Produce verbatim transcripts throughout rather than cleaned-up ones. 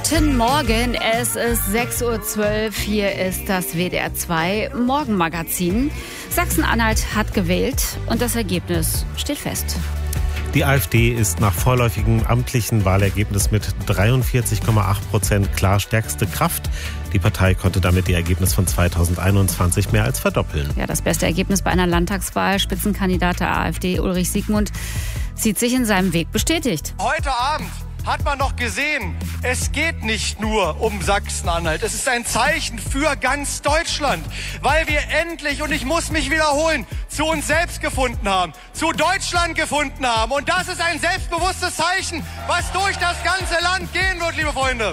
Guten Morgen, es ist sechs Uhr zwölf, hier ist das W D R zwei Morgenmagazin. Sachsen-Anhalt hat gewählt und das Ergebnis steht fest. Die AfD ist nach vorläufigem amtlichen Wahlergebnis mit dreiundvierzig Komma acht Prozent klar stärkste Kraft. Die Partei konnte damit ihr Ergebnis von zweitausendeinundzwanzig mehr als verdoppeln. Ja, das beste Ergebnis bei einer Landtagswahl. Spitzenkandidat der AfD, Ulrich Siegmund, sieht sich in seinem Weg bestätigt. Heute Abend hat man noch gesehen, es geht nicht nur um Sachsen-Anhalt. Es ist ein Zeichen für ganz Deutschland, weil wir endlich, und ich muss mich wiederholen, zu uns selbst gefunden haben, zu Deutschland gefunden haben. Und das ist ein selbstbewusstes Zeichen, was durch das ganze Land gehen wird, liebe Freunde.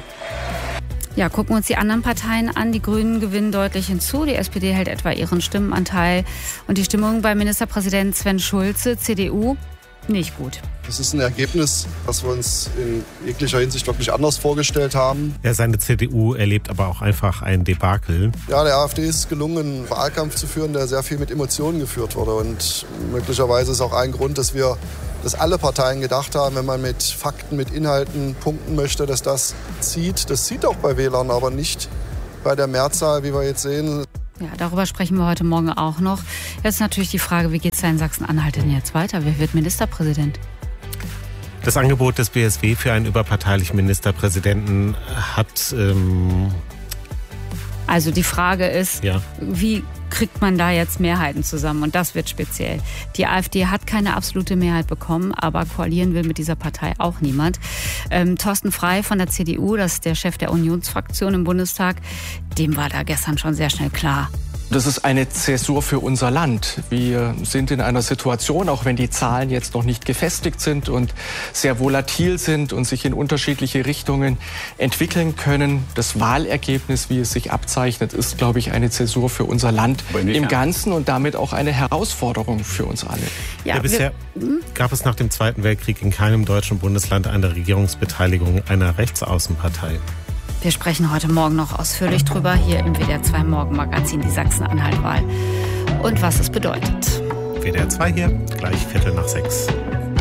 Ja, gucken wir uns die anderen Parteien an. Die Grünen gewinnen deutlich hinzu. Die S P D hält etwa ihren Stimmenanteil. Und die Stimmung bei Ministerpräsident Sven Schulze, C D U, nicht gut. Das ist ein Ergebnis, das wir uns in jeglicher Hinsicht wirklich anders vorgestellt haben. Ja, seine C D U erlebt aber auch einfach ein Debakel. Ja, der AfD ist gelungen, einen Wahlkampf zu führen, der sehr viel mit Emotionen geführt wurde. Und möglicherweise ist auch ein Grund, dass wir, dass alle Parteien gedacht haben, wenn man mit Fakten, mit Inhalten punkten möchte, dass das zieht. Das zieht auch bei Wählern, aber nicht bei der Mehrzahl, wie wir jetzt sehen. Ja, darüber sprechen wir heute Morgen auch noch. Jetzt natürlich die Frage, wie geht es da in Sachsen-Anhalt denn jetzt weiter? Wer wird Ministerpräsident? Das Angebot des B S W für einen überparteilichen Ministerpräsidenten hat... Ähm also die Frage ist, ja. Wie kriegt man da jetzt Mehrheiten zusammen? Und das wird speziell. Die AfD hat keine absolute Mehrheit bekommen, aber koalieren will mit dieser Partei auch niemand. Ähm, Thorsten Frey von der C D U, das ist der Chef der Unionsfraktion im Bundestag, dem war da gestern schon sehr schnell klar. Das ist eine Zäsur für unser Land. Wir sind in einer Situation, auch wenn die Zahlen jetzt noch nicht gefestigt sind und sehr volatil sind und sich in unterschiedliche Richtungen entwickeln können. Das Wahlergebnis, wie es sich abzeichnet, ist, glaube ich, eine Zäsur für unser Land im Ganzen und damit auch eine Herausforderung für uns alle. Ja, ja, bisher gab es nach dem Zweiten Weltkrieg in keinem deutschen Bundesland eine Regierungsbeteiligung einer Rechtsaußenpartei. Wir sprechen heute Morgen noch ausführlich drüber, hier im W D R zwei Morgenmagazin, die Sachsen-Anhalt-Wahl und was es bedeutet. W D R zwei hier, gleich Viertel nach sechs.